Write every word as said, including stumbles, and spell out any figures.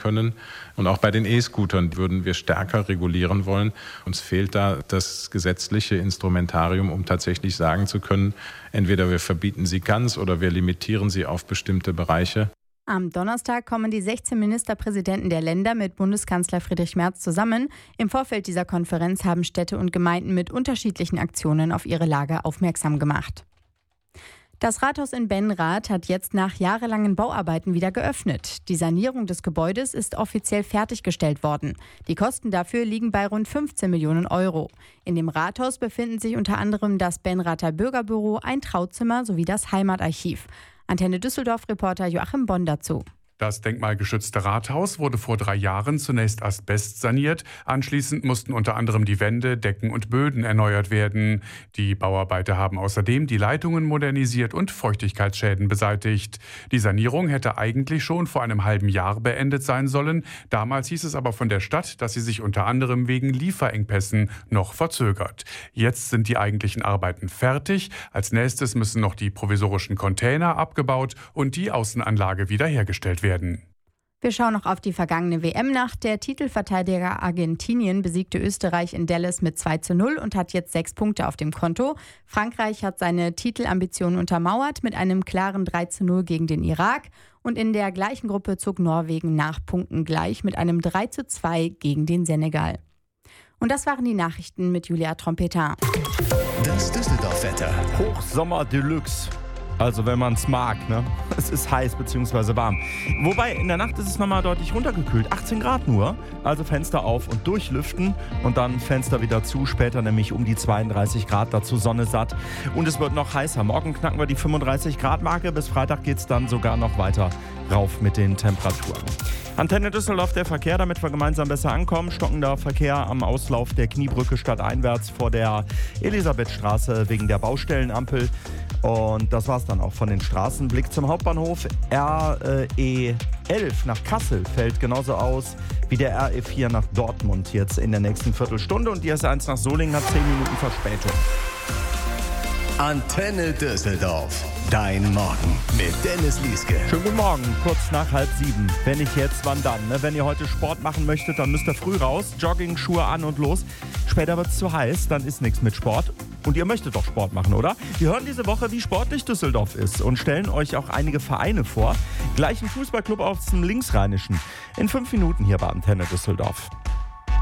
können. Und auch bei den E-Scootern würden wir stärker regulieren wollen. Uns fehlt da das gesetzliche Instrumentarium, um tatsächlich sagen zu können, entweder wir verbieten sie ganz oder wir limitieren sie auf bestimmte Bereiche. Am Donnerstag kommen die sechzehn Ministerpräsidenten der Länder mit Bundeskanzler Friedrich Merz zusammen. Im Vorfeld dieser Konferenz haben Städte und Gemeinden mit unterschiedlichen Aktionen auf ihre Lage aufmerksam gemacht. Das Rathaus in Benrath hat jetzt nach jahrelangen Bauarbeiten wieder geöffnet. Die Sanierung des Gebäudes ist offiziell fertiggestellt worden. Die Kosten dafür liegen bei rund fünfzehn Millionen Euro. In dem Rathaus befinden sich unter anderem das Benrather Bürgerbüro, ein Trauzimmer sowie das Heimatarchiv. Antenne Düsseldorf-Reporter Joachim Bonn dazu. Das denkmalgeschützte Rathaus wurde vor drei Jahren zunächst Asbest saniert. Anschließend mussten unter anderem die Wände, Decken und Böden erneuert werden. Die Bauarbeiter haben außerdem die Leitungen modernisiert und Feuchtigkeitsschäden beseitigt. Die Sanierung hätte eigentlich schon vor einem halben Jahr beendet sein sollen. Damals hieß es aber von der Stadt, dass sie sich unter anderem wegen Lieferengpässen noch verzögert. Jetzt sind die eigentlichen Arbeiten fertig. Als nächstes müssen noch die provisorischen Container abgebaut und die Außenanlage wiederhergestellt werden. Wir schauen noch auf die vergangene W M-Nacht. Der Titelverteidiger Argentinien besiegte Österreich in Dallas mit zwei zu null und hat jetzt sechs Punkte auf dem Konto. Frankreich hat seine Titelambitionen untermauert mit einem klaren drei zu null gegen den Irak. Und in der gleichen Gruppe zog Norwegen nach Punkten gleich mit einem drei zu zwei gegen den Senegal. Und das waren die Nachrichten mit Julia Trompetin. Das Düsseldorf-Wetter. Hochsommer Deluxe. Also wenn man es mag, ne? Es ist heiß bzw. warm. Wobei, in der Nacht ist es nochmal deutlich runtergekühlt. achtzehn Grad nur. Also Fenster auf und durchlüften und dann Fenster wieder zu. Später nämlich um die zweiunddreißig Grad, dazu Sonne satt. Und es wird noch heißer. Morgen knacken wir die fünfunddreißig Grad Marke. Bis Freitag geht es dann sogar noch weiter rauf mit den Temperaturen. Antenne Düsseldorf, der Verkehr, damit wir gemeinsam besser ankommen. Stockender Verkehr am Auslauf der Kniebrücke stadteinwärts vor der Elisabethstraße wegen der Baustellenampel. Und das war's dann auch von den Straßen. Blick zum Hauptbahnhof. R E elf nach Kassel fällt genauso aus wie der R E vier nach Dortmund jetzt in der nächsten Viertelstunde. Und die S eins nach Solingen hat zehn Minuten Verspätung. Antenne Düsseldorf. Dein Morgen mit Dennis Lieske. Schönen guten Morgen, kurz nach halb sieben. Wenn nicht jetzt, wann dann? Ne? Wenn ihr heute Sport machen möchtet, dann müsst ihr früh raus. Jogging, Schuhe an und los. Später wird es zu heiß, dann ist nichts mit Sport. Und ihr möchtet doch Sport machen, oder? Wir hören diese Woche, wie sportlich Düsseldorf ist und stellen euch auch einige Vereine vor. Gleich ein Fußballclub aus dem Linksrheinischen. In fünf Minuten hier bei Antenne Düsseldorf.